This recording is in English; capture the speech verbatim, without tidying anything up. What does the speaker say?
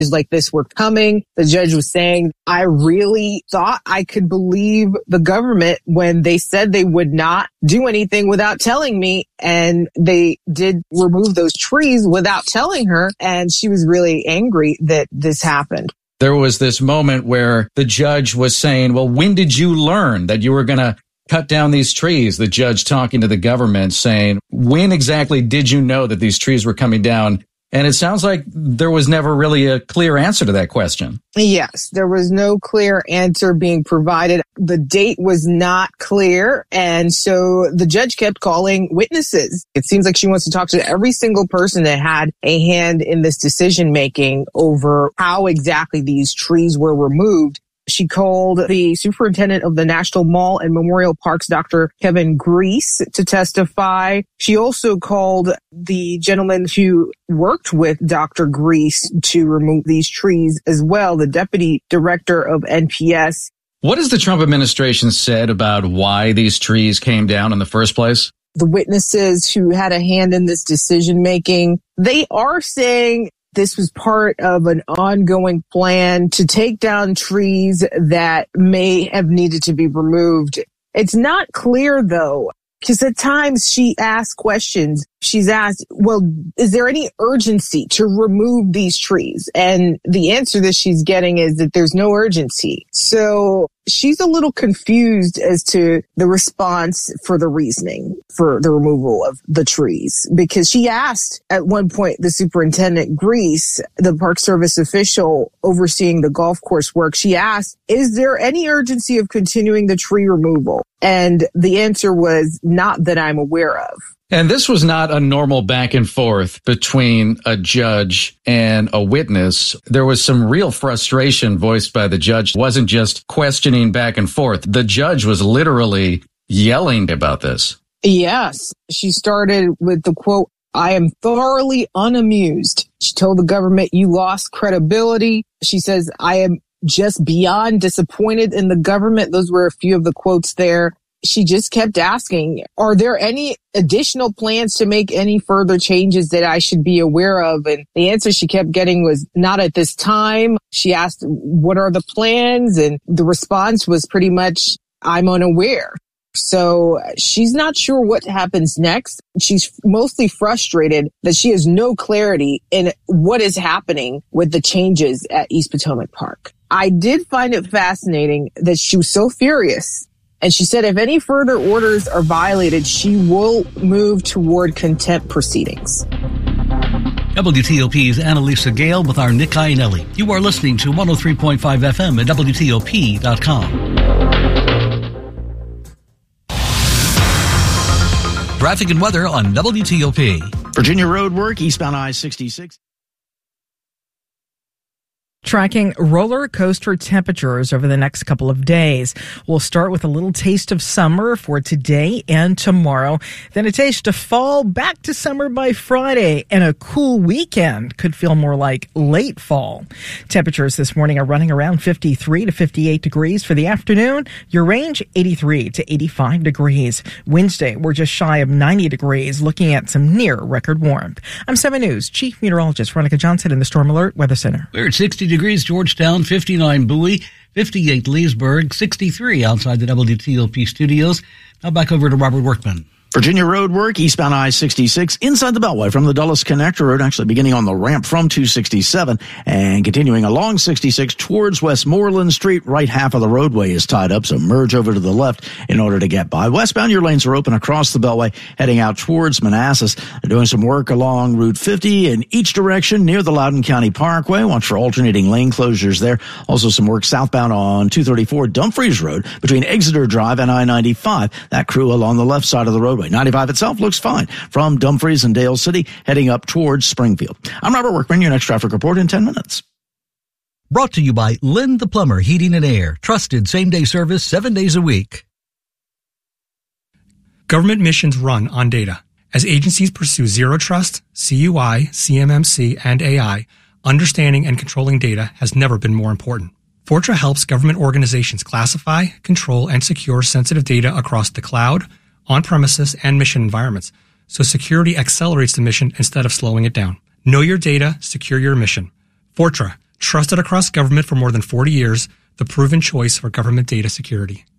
like this were coming. The judge was saying, I really thought I could believe the government when they said they would not do anything without telling me. And they did remove those trees without telling her. And she was really angry that this happened. There was this moment where the judge was saying, well, when did you learn that you were going to cut down these trees? The judge talking to the government saying, when exactly did you know that these trees were coming down? And it sounds like there was never really a clear answer to that question. Yes, there was no clear answer being provided. The date was not clear. And so the judge kept calling witnesses. It seems like she wants to talk to every single person that had a hand in this decision making over how exactly these trees were removed. She called the superintendent of the National Mall and Memorial Parks, Doctor Kevin Grease, to testify. She also called the gentleman who worked with Doctor Grease to remove these trees as well, the deputy director of N P S. What has the Trump administration said about why these trees came down in the first place? The witnesses who had a hand in this decision making, they are saying this was part of an ongoing plan to take down trees that may have needed to be removed. It's not clear, though, because at times she asks questions. She's asked, well, is there any urgency to remove these trees? And the answer that she's getting is that there's no urgency. So she's a little confused as to the response for the reasoning for the removal of the trees, because she asked at one point the superintendent Grease, the Park Service official overseeing the golf course work, she asked, is there any urgency of continuing the tree removal? And the answer was, not that I'm aware of. And this was not a normal back and forth between a judge and a witness. There was some real frustration voiced by the judge. It wasn't just questioning back and forth. The judge was literally yelling about this. Yes. She started with the quote, I am thoroughly unamused. She told the government, you lost credibility. She says, I am just beyond disappointed in the government. Those were a few of the quotes there. She just kept asking, are there any additional plans to make any further changes that I should be aware of? And the answer she kept getting was not at this time. She asked, what are the plans? And the response was pretty much, I'm unaware. So she's not sure what happens next. She's mostly frustrated that she has no clarity in what is happening with the changes at East Potomac Park. I did find it fascinating that she was so furious. And she said if any further orders are violated, she will move toward contempt proceedings. W T O P's Annalisa Gale with our Nick Iannelli. You are listening to one oh three point five F M at W T O P dot com. Traffic and weather on W T O P. Virginia road work, eastbound I sixty-six. Tracking roller coaster temperatures over the next couple of days. We'll start with a little taste of summer for today and tomorrow. Then a taste of fall, back to summer by Friday, and a cool weekend could feel more like late fall. Temperatures this morning are running around fifty-three to fifty-eight degrees for the afternoon. Your range, eighty-three to eighty-five degrees. Wednesday, we're just shy of ninety degrees, looking at some near record warmth. I'm seven News Chief Meteorologist Veronica Johnson in the Storm Alert Weather Center. We're at sixty degrees Georgetown, fifty-nine Bowie, fifty-eight Leesburg, sixty-three outside the W T O P studios. Now back over to Robert Workman. Virginia road work, eastbound I sixty-six, inside the Beltway from the Dulles Connector Road, actually beginning on the ramp from two sixty-seven and continuing along sixty-six towards Westmoreland Street. Right half of the roadway is tied up, so merge over to the left in order to get by. Westbound, your lanes are open across the Beltway, heading out towards Manassas. They're doing some work along Route fifty in each direction near the Loudoun County Parkway. Watch for alternating lane closures there. Also some work southbound on two thirty-four Dumfries Road between Exeter Drive and I ninety-five. That crew along the left side of the roadway. ninety-five itself looks fine from Dumfries and Dale City heading up towards Springfield. I'm Robert Workman, your next traffic report in ten minutes. Brought to you by Lynn the Plumber Heating and Air. Trusted same-day service seven days a week. Government missions run on data. As agencies pursue Zero Trust, C U I, C M M C, and A I, understanding and controlling data has never been more important. Fortra helps government organizations classify, control, and secure sensitive data across the cloud, on-premises, and mission environments, so security accelerates the mission instead of slowing it down. Know your data, secure your mission. Fortra, Trusted across government for more than forty years, the proven choice for government data security.